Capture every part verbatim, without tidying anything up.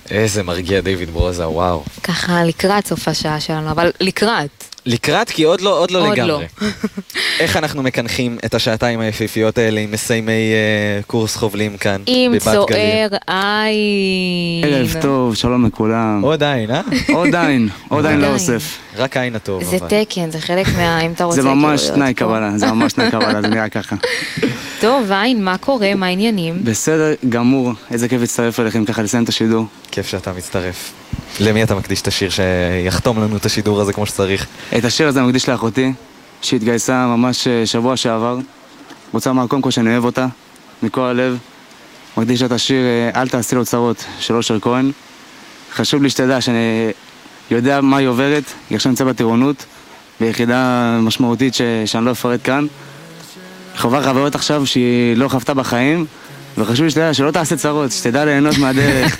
איזה מרגיע דיוויד ברוזה, וואו. ככה לקראת סוף השעה שלנו, אבל לקראת. לקראת, כי עוד לא, עוד לא עוד לגמרי. לא. איך אנחנו מקנחים את השעתיים היפיפיות האלה עם מסיימי אה, קורס חובלים כאן? עם בבת צוער גלים? עין. ערב טוב, שלום לכולם. עוד עין, אה? עוד עין, עוד עין עוד לאוסף. רק העין הטוב. זה אבל. תקן, זה חלק מה... אם אתה רוצה... זה ממש כאילו תנאי להיות פה. קבלה, זה ממש תנאי קבלה, זה נראה ככה. טוב, עין, מה קורה? מה העניינים? בסדר גמור, איזה כיף להצטרף אליכם ככה לסיים את השידור. כיף שאתה מצטרף. למי אתה מקדיש את השיר שיחתום לנו את השידור הזה כמו שצריך? את השיר הזה אני מקדיש לאחותי, שהתגייסה ממש שבוע שעבר. רוצה לומר קודם כל שאני אוהב אותה, מכל הלב. מקדיש לה את השיר "אל תעשי לו צרות" של אושר כהן. חשוב לי שתדע שאני יודע מה היא עוברת, היא עכשיו נמצא בטירונות, ביחידה משמעותית ש... שאני לא אפרט כאן. היא חווה חוויות עכשיו שהיא לא חוותה בחיים, וחשוב לי שתדע שלא תעשה צרות, שתדע ליהנות מהדרך.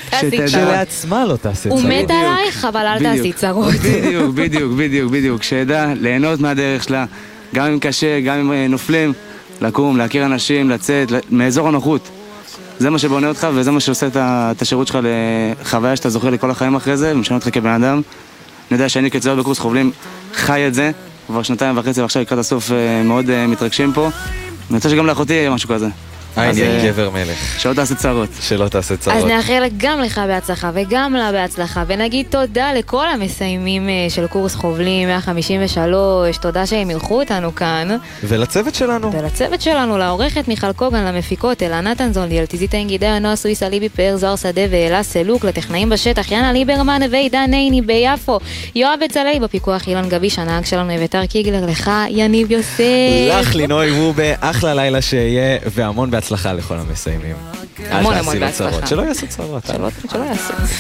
שלעצמה לא תעשה הוא צרות. מת עלייך, אבל אל בדיוק. תעשי צרות. בדיוק, בדיוק, בדיוק, בדיוק. שידע ליהנות מהדרך שלה, גם אם קשה, גם אם אה, נופלים, לקום, להכיר אנשים, לצאת, ל- מאזור הנוחות. זה מה שבונה אותך, וזה מה שעושה את ה- את השירות שלך לחוויה שאתה זוכר לכל החיים אחרי זה, ומשנה אותך כבן אדם. אני יודע שאני כצוער בקורס חובלים חי את זה, כבר שנתיים וחצי, ועכשיו לקראת הסוף אה, מאוד אה, מתרגשים פה. אני רוצה שגם לאחותי יהיה משהו כזה. עין אז, יהיה אה, גבר מלך. שלא תעשה צרות. שלא תעשה אז צרות. נאחל גם לך בהצלחה וגם לה בהצלחה, ונגיד תודה לכל המסיימים אה, של קורס חובלים מאה חמישים ושלוש, תודה שהם אירחו אותנו כאן, ולצוות שלנו. ולצוות שלנו, לעורכת מיכל קוגן, למפיקות אלה נתנזון, ליאלתיזית האנגידה, נועה סוויסה, ליבי פאר, זוהר שדה ואלה סלוק, לטכנאים בשטח, יאנה ליברמן ועידן נייני ביפו, יואב בצלאי בפיקוח, אילן גביש, הנהג שלנו אביתר קיגלר, לך יניב יוסף. לך לינוי וובה, אחלה לילה שיהיה, והמון בהצלחה לכל המסיימים. המון אל המון תעשי לו בהצלחה. צרות, שלא יעשו צרות. שלא, שלא יעשו.